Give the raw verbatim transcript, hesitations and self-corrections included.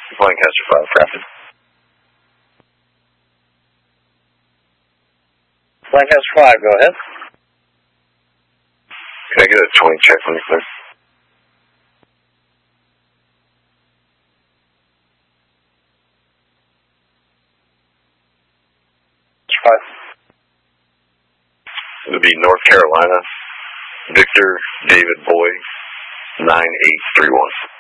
Lancaster five, Crafton. Lancaster five, go ahead. Can I get a twenty check when you clear? Five. It'll be North Carolina, Victor David Boy, nine eight three one.